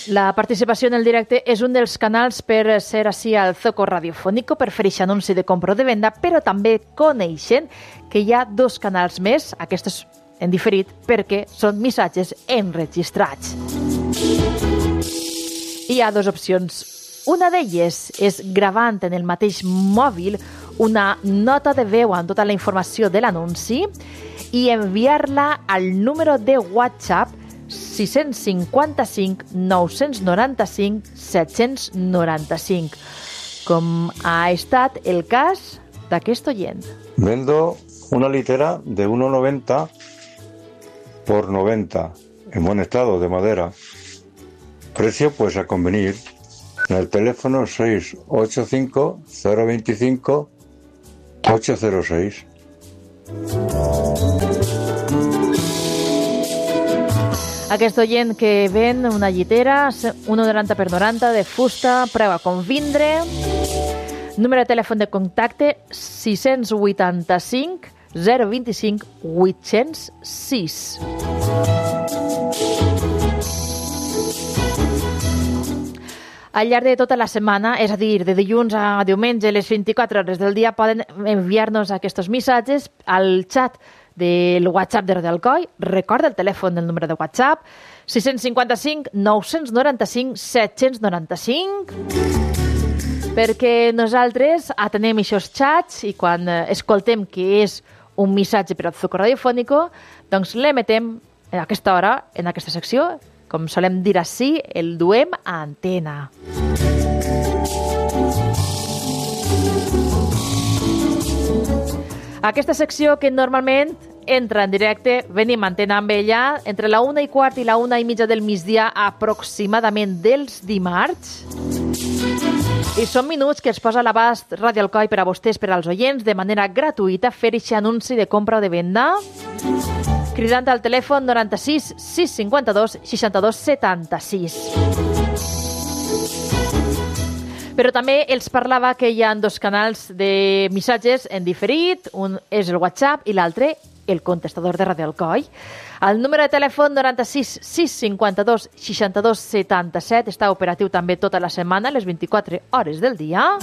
La participació en el directe és un dels canals per ser així al Zoco Radiofónico, per fer aquest anunci de compra o de venda, però també coneixent que hi ha 2 canals més, aquests en diferit, perquè són missatges enregistrats. Hi ha 2 opcions. Una d'elles és gravant en el mateix mòbil una nota de veu amb tota la informació de l'anunci i enviar-la al número de WhatsApp 655 995 795, com ha estat el cas d'aquest oient. Vendo una litera de 1,90 por 90, en buen estado, de madera. Precio pues a convenir. En el teléfono 685 025 806. Aquest oient que ven una llitera 1,90 per 90 de fusta, preu a convindre. Número de telèfon de contacte 685 025 806. Al llarg de tota la setmana, és a dir, de dilluns a diumenge, les 24 hores del dia, poden enviar-nos aquests missatges al xat del WhatsApp de Radio Alcoi. Recorda el telèfon del número de WhatsApp, 655 995 795, perquè nosaltres atenem aquests xats i quan escoltem que és un missatge per al Zoco Radiofónico, doncs l'emetem a aquesta hora, en aquesta secció. Com solem dir així, el duem a antena. Aquesta secció que normalment entra en directe, venim a antena amb ella, entre la 1:15 i la 1:30 del migdia, aproximadament dels dimarts. I són minuts que es posa a l'abast Radio Alcoi per a vostès, per als oients, de manera gratuïta, fer aquest anunci de compra o de venda, cridant al telèfon 96 652 62 76. Però també els parlava que hi ha 2 canals de missatges en diferit, un és el WhatsApp i l'altre el contestador de Radio Alcoi. El número de telèfon 96 652 62 77 està operatiu també tota la setmana, les 24 hores del dia.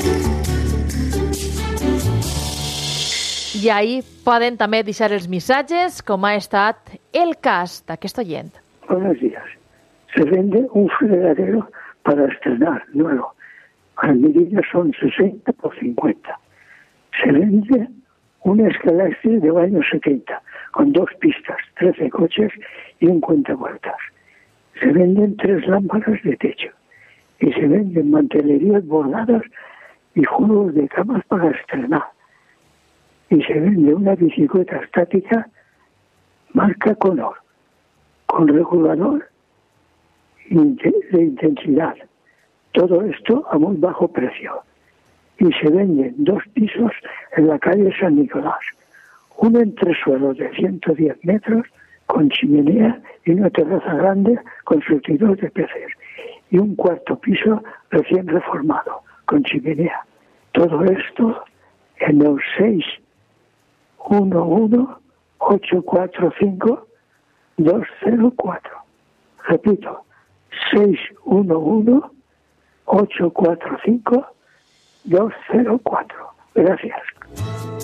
I ahí poden també deixar els missatges, com ha estat el cas d'aquest oient. Buenos días. Se vende un fregadero para estrenar, nuevo. Las medidas son 60 por 50. Se vende un escalastri de años 70, con 2 pistas, 13 coches y un cuentapuertas. Se venden 3 lámparas de techo. Y se venden mantelerías bordadas y juegos de camas para estrenar. Y se vende una bicicleta estática marca Conor, con regulador de intensidad. Todo esto a muy bajo precio. Y se venden 2 pisos en la calle San Nicolás. Un entresuelo de 110 metros con chimenea y una terraza grande con surtidor de peces. Y un 4º piso recién reformado, con chimenea. Todo esto en el 611-845-204. Repito, 611-845-204. Gracias.